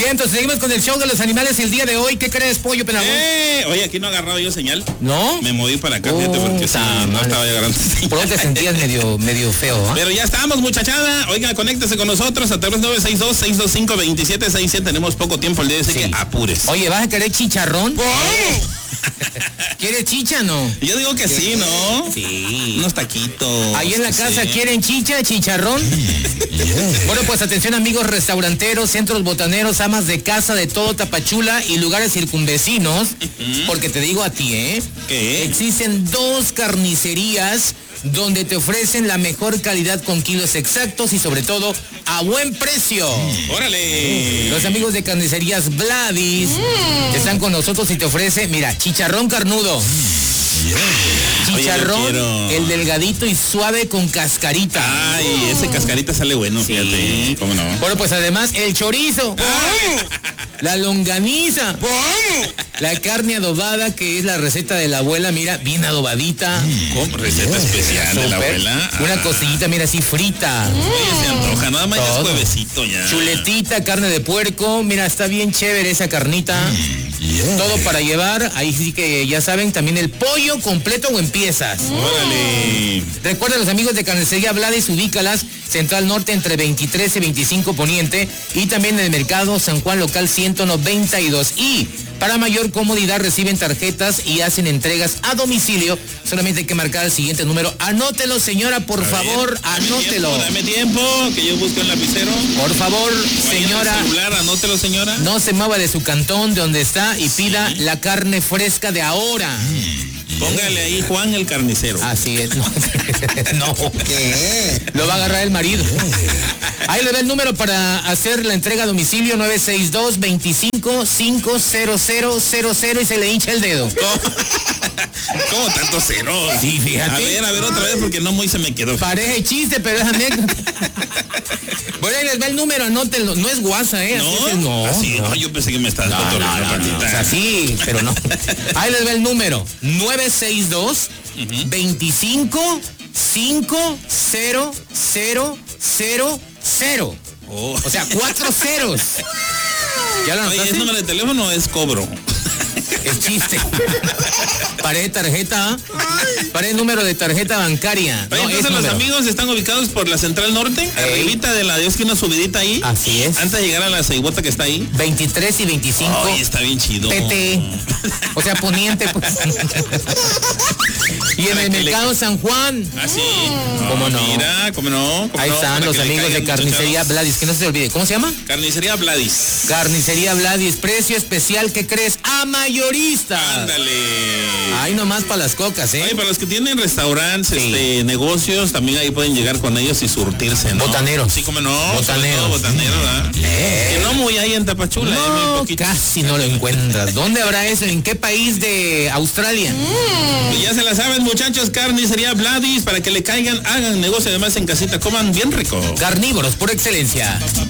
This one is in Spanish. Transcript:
Bien, entonces seguimos con el show de los animales el día de hoy. ¿Qué crees, Pollo Penagón? Oye, aquí no he agarrado yo señal. ¿No? Me moví para acá, fíjate, porque sí, no estaba agarrando señal. Por te sentías medio feo, ¿eh? Pero ya estamos, muchachada. Oiga, conéctese con nosotros a través 962-625-2767. Tenemos poco tiempo el día de hoy, así que apures. Oye, ¿vas a querer chicharrón? ¿Quieres chicha, no? Yo digo que sí, ¿no? Sí. Unos taquitos. Ahí en la casa, ¿quieren chicha, chicharrón? Bueno, pues atención, amigos restauranteros, centros botaneros, amas de casa de todo Tapachula y lugares circunvecinos, porque te digo a ti, ¿Qué? Existen 2 carnicerías donde te ofrecen la mejor calidad con kilos exactos y sobre todo a buen precio. ¡Órale! Los amigos de Carnicerías Vladis están con nosotros y te ofrece, mira, chicharrón carnudo. Chicharrón, oye, el delgadito y suave con cascarita. Ay, ese cascarita sale bueno, Sí. fíjate. ¿Cómo no? Bueno, pues además el chorizo. La longaniza. La carne adobada, que es la receta de la abuela, mira, bien adobadita. ¿Cómo? Receta especial de la abuela. Una cosillita, mira, así frita. Oye, se antoja, nada más ya es juevesito ya. Chuletita, carne de puerco, mira, está bien chévere esa carnita. Todo para llevar, ahí sí que ya saben, también el pollo completo o en piezas. Órale. Recuerda, los amigos de Carnicería Vladis, ubícalas, Central Norte entre 23 y 25 Poniente, y también en el Mercado San Juan Local 192. Y para mayor comodidad reciben tarjetas y hacen entregas a domicilio. Solamente hay que marcar el siguiente número. Anótelo, señora, por favor, anótelo. Dame tiempo, que yo busco el lapicero. Por favor, señora. Celular, anótelo, señora. No se mueva de su cantón, de donde está, y pida la carne fresca de ahora. Póngale ahí Juan el carnicero. Así es. No. ¿Qué? Lo va a agarrar el marido. Ahí le da el número para hacer la entrega a domicilio, 962-25-50000, y se le hincha el dedo. ¿Cómo tanto cero? Sí, fíjate. A ver otra vez, porque no muy se me quedó. Parece chiste, pero es anécdota. Bueno, ahí les va el número, anótenlo. No es guasa, ¿eh? ¿No? Así No, yo pensé que me estabas cotorreando, Patita. O sea, sí, pero no. Ahí les va el número, 962-25-50000. Oh. O sea, 4 ceros. ¿Ya lo Oye, notaste? ¿es número de teléfono o es cobro? Es chiste. Paré tarjeta. Paré número de tarjeta bancaria. Oye, No, entonces los número. amigos están ubicados por la Central Norte, arribita de la Dios que una subidita ahí. Así es. Antes de llegar a la ceibota que está ahí. 23 y 25. Ay, está bien chido. PT. O sea, poniente, pues. Y en el Mercado San Juan. Ah, sí. ¿Cómo no? Mira, ¿cómo no? Ahí están los amigos de Carnicería Vladis, que no se te olvide. ¿Cómo se llama? Carnicería Vladis. Carnicería Vladis, precio especial, ¿qué crees? ¡A mayorista! Ándale. Ahí nomás para las cocas, ¿eh? Oye, para los que tienen restaurantes, Sí. negocios, también ahí pueden llegar con ellos y surtirse, ¿no? Botaneros. Sí, como no. Botaneros. Botanero, ¿verdad? Que no muy ahí en Tapachula, muy No, poquito. casi no lo encuentras. ¿Dónde habrá eso? ¿En qué país de Australia? Pues ya se la saben, muchachos, Carnicería Vladis, para que le caigan, hagan negocio además en casita, coman bien rico. Carnívoros por excelencia.